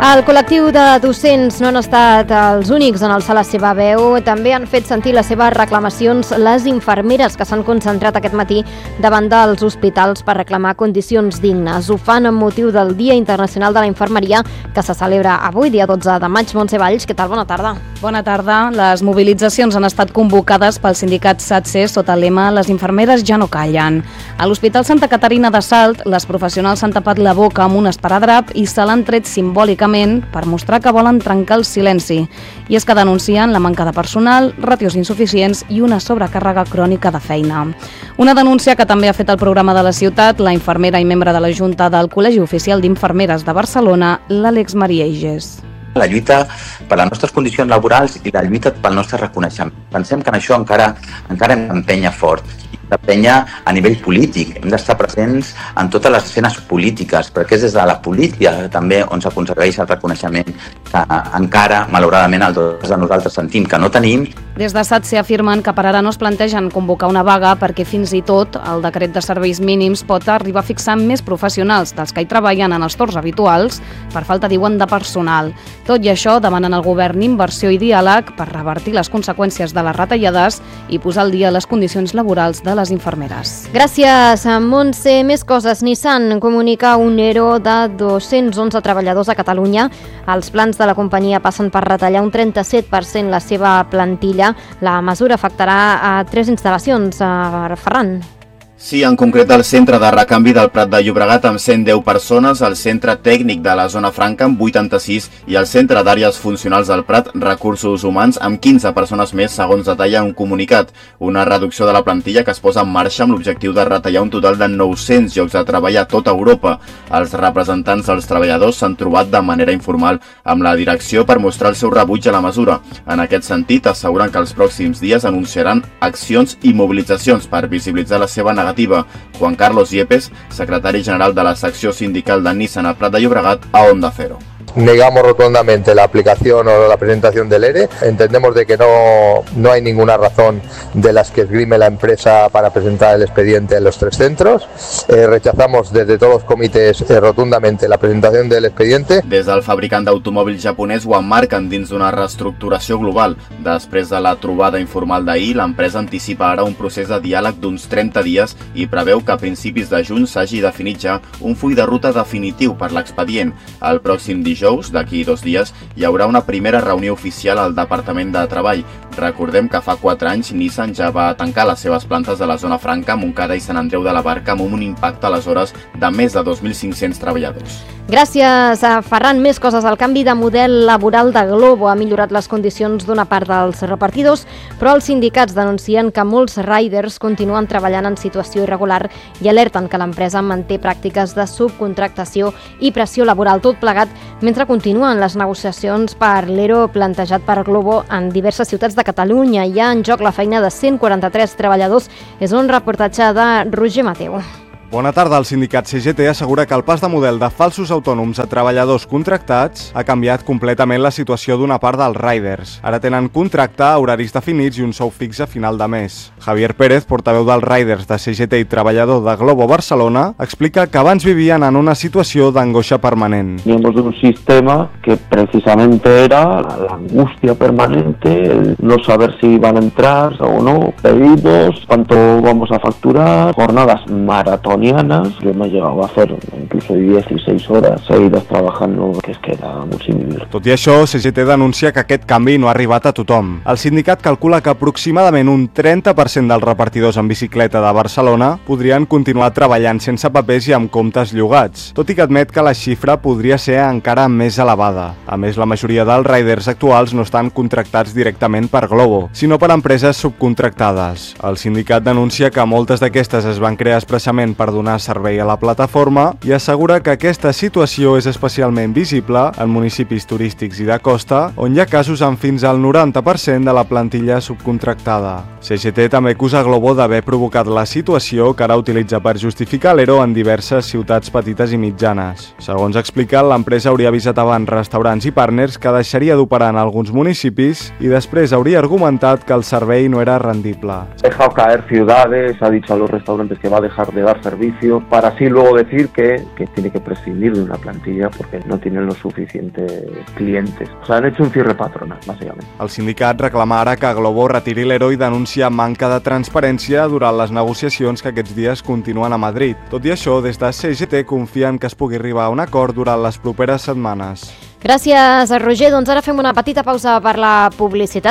El col·lectiu de docents no han estat els únics en alçar la seva veu. També han fet sentir les seves reclamacions les infermeres que s'han concentrat aquest matí davant dels hospitals per reclamar condicions dignes. Ho fan amb motiu del Dia Internacional de la Infermeria que se celebra avui, dia 12 de maig. Montse Valls, què tal? Bona tarda. Bona tarda. Les mobilitzacions han estat convocades pel sindicat SATSE sota el lema «Les infermeres ja no callen». A l'Hospital Santa Caterina de Salt, les professionals s'han tapat la boca amb un esparadrap i se l'han tret simbòlicament per mostrar que volen trencar el silenci. I és que denuncien la manca de personal, ràtios insuficients i una sobrecàrrega crònica de feina. Una denúncia que també ha fet el programa de la ciutat la infermera i membre de la Junta del Col·legi Oficial d'Infermeres de Barcelona, l'Àlex Marieiges. La lluita per les nostres condicions laborals i la lluita pel nostre reconeixement. Pensem que en això encara hem d'empènyer fort. D'empènyer a nivell polític. Hem d'estar presents en totes les escenes polítiques, perquè és des de la política també on s'aconsegueix el reconeixement que encara, malauradament, els de nosaltres sentim que no tenim. Des de SATSE afirmen que per ara no es plantegen convocar una vaga perquè fins i tot el decret de serveis mínims pot arribar a fixar més professionals dels que hi treballen en els torns habituals per falta, diuen, de personal. Tot i això, demanen al govern inversió i diàleg per revertir les conseqüències de les retallades i posar al dia les condicions laborals de les infermeres. Gràcies, Montse. Més coses. Nissan comunica un ERO de 211 treballadors a Catalunya. Els plans de la companyia passen per retallar un 37% la seva plantilla. La mesura afectarà a 3 instal·lacions. Ferran. Sí, en concret el centre de recanvi del Prat de Llobregat amb 110 persones, el centre tècnic de la Zona Franca amb 86 i el centre d'àrees funcionals del Prat, recursos humans, amb 15 persones més, segons detalla un comunicat. Una reducció de la plantilla que es posa en marxa amb l'objectiu de retallar un total de 900 llocs de treball a tota Europa. Els representants dels treballadors s'han trobat de manera informal amb la direcció per mostrar el seu rebuig a la mesura. En aquest sentit, asseguren que els pròxims dies anunciaran accions i mobilitzacions per visibilitzar la seva negativa. Juan Carlos Yepes, secretari general de la secció sindical de Nissan al Prat de Llobregat, a Onda Cero. Negamos rotundamente la aplicación o la presentación del ERE. Entendemos de que no hay ninguna razón de las que esgrime la empresa para presentar el expediente en los 3 centros. Rechazamos desde todos los comités rotundamente la presentación del expediente. Des del fabricant d'automòbils japonès ho emmarquen dins d'una reestructuració global. Després de la trobada informal d'ahir, l'empresa anticipa ara un procés de diàleg d'uns 30 dies i preveu que a principis de juny s'hagi definit ja un full de ruta definitiu per l'expedient. El pròxim dijous, d'aquí 2 dies, hi haurà una primera reunió oficial al Departament de Treball. Recordem que fa 4 anys Nissan ja va tancar les seves plantes de la Zona Franca, Montcada i Sant Andreu de la Barca amb un impacte aleshores de més de 2.500 treballadors. Gràcies, Ferran. Més coses. El canvi de model laboral de Glovo ha millorat les condicions d'una part dels repartidors, però els sindicats denuncien que molts riders continuen treballant en situació irregular i alerten que l'empresa manté pràctiques de subcontractació i pressió laboral, tot plegat mentre continuen les negociacions per l'ERO plantejat per Glovo en diverses ciutats de Catalunya. Hi ha en joc la feina de 143 treballadors. És un reportatge de Roger Mateu. Bona tarda. El sindicat CGT assegura que el pas de model de falsos autònoms a treballadors contractats ha canviat completament la situació d'una part dels riders. Ara tenen contracte, horaris definits i un sou fix a final de mes. Javier Pérez, portaveu dels riders de CGT i treballador de Glovo Barcelona, explica que abans vivien en una situació d'angoixa permanent. Veníamos de un sistema que precisamente era la angustia permanente, el no saber si van a entrar o no, pedidos, cuánto vamos a facturar, jornadas maratones. Yo me llegaba a hacer incluso 16 horas seguidas trabajando, que es que era molt sin vivir. Tot i això, CGT denuncia que aquest canvi no ha arribat a tothom. El sindicat calcula que aproximadament un 30% dels repartidors en bicicleta de Barcelona podrien continuar treballant sense papers i amb comptes llogats, tot i que admet que la xifra podria ser encara més elevada. A més, la majoria dels riders actuals no estan contractats directament per Glovo, sinó per empreses subcontractades. El sindicat denuncia que moltes d'aquestes es van crear expressament per donar servei a la plataforma i assegura que aquesta situació és especialment visible en municipis turístics i de costa, on hi ha casos amb fins al 90% de la plantilla subcontractada. CGT també acusa Glovo d'haver provocat la situació que ara utilitza per justificar l'ERO en diverses ciutats petites i mitjanes. Segons explica, l'empresa hauria avisat abans restaurants i partners que deixaria d'operar en alguns municipis i després hauria argumentat que el servei no era rendible. Ha dejado caer ciudades, ha dicho a los restaurantes que va a dejar de dar servicio servicio para así luego decir que tiene que prescindir de una plantilla porque no tienen los suficientes clientes. O sea, han hecho un cierre patronal, básicamente. El sindicat reclama ara que Glovo retiri l'ERO i denuncia manca de transparència durant les negociacions que aquests dies continuen a Madrid. Tot i això, des de CGT confien que es pugui arribar a un acord durant les properes setmanes. Gràcies, Roger. Doncs ara fem una petita pausa per la publicitat.